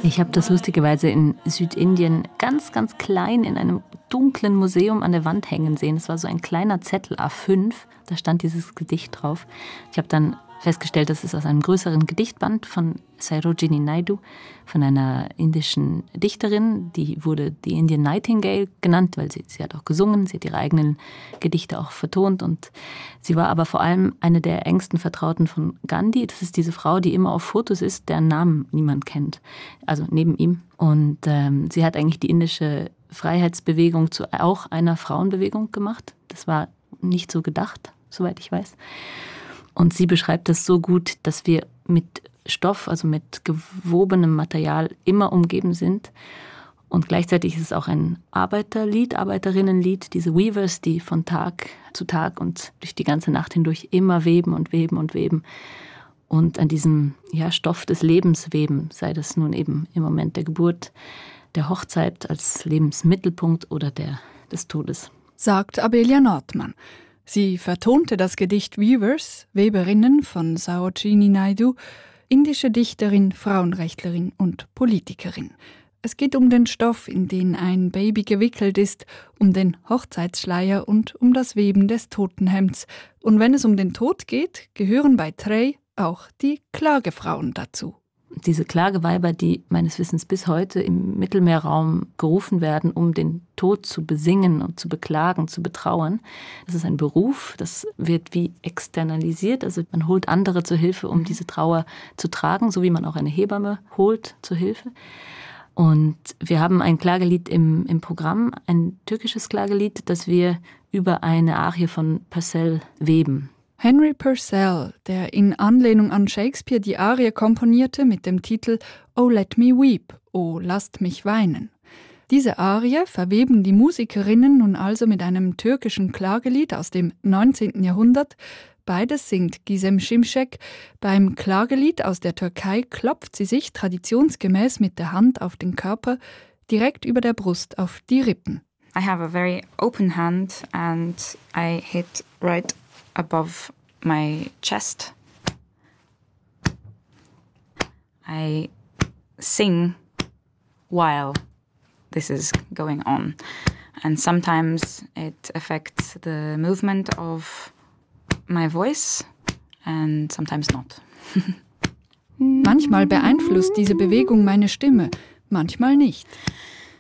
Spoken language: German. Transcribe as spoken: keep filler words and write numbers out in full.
Ich habe das lustigerweise in Südindien ganz, ganz klein in einem dunklen Museum an der Wand hängen sehen. Es war so ein kleiner Zettel A fünf, da stand dieses Gedicht drauf. Ich habe dann festgestellt, das ist aus einem größeren Gedichtband von Sarojini Naidu, von einer indischen Dichterin. Die wurde die Indian Nightingale genannt, weil sie, sie hat auch gesungen, sie hat ihre eigenen Gedichte auch vertont. Und sie war aber vor allem eine der engsten Vertrauten von Gandhi. Das ist diese Frau, die immer auf Fotos ist, deren Namen niemand kennt, also neben ihm. Und ähm, sie hat eigentlich die indische Freiheitsbewegung zu auch einer Frauenbewegung gemacht. Das war nicht so gedacht, soweit ich weiß. Und sie beschreibt das so gut, dass wir mit Stoff, also mit gewobenem Material immer umgeben sind. Und gleichzeitig ist es auch ein Arbeiterlied, Arbeiterinnenlied, diese Weavers, die von Tag zu Tag und durch die ganze Nacht hindurch immer weben und weben und weben. Und an diesem ja, Stoff des Lebens weben, sei das nun eben im Moment der Geburt, der Hochzeit als Lebensmittelpunkt oder der des Todes. Sagt Abelia Nordmann. Sie vertonte das Gedicht Weavers, Weberinnen von Sarojini Naidu, indische Dichterin, Frauenrechtlerin und Politikerin. Es geht um den Stoff, in den ein Baby gewickelt ist, um den Hochzeitsschleier und um das Weben des Totenhemds. Und wenn es um den Tod geht, gehören bei Trey auch die Klagefrauen dazu. Diese Klageweiber, die meines Wissens bis heute im Mittelmeerraum gerufen werden, um den Tod zu besingen und zu beklagen, zu betrauern. Das ist ein Beruf, das wird wie externalisiert. Also man holt andere zur Hilfe, um diese Trauer zu tragen, so wie man auch eine Hebamme holt zur Hilfe. Und wir haben ein Klagelied im, im Programm, ein türkisches Klagelied, das wir über eine Arie von Purcell weben. Henry Purcell, der in Anlehnung an Shakespeare die Arie komponierte mit dem Titel Oh Let Me Weep, Oh Lasst mich weinen. Diese Arie verweben die Musikerinnen nun also mit einem türkischen Klagelied aus dem neunzehnten Jahrhundert. Beides singt Gizem Şimşek. Beim Klagelied aus der Türkei klopft sie sich traditionsgemäß mit der Hand auf den Körper, direkt über der Brust auf die Rippen. I have a very open hand and I hit right above my chest. I sing while this is going on. And sometimes it affects the movement of my voice and sometimes not. Manchmal beeinflusst diese Bewegung meine Stimme, manchmal nicht.